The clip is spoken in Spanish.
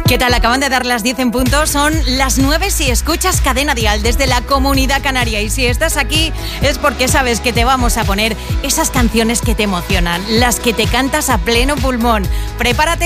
¿Qué tal? Acaban de dar las 10 en punto, son las 9 si escuchas Cadena Dial desde la Comunidad Canaria. Y si estás aquí es porque sabes que te vamos a poner esas canciones que te emocionan, las que te cantas a pleno pulmón. Prepárate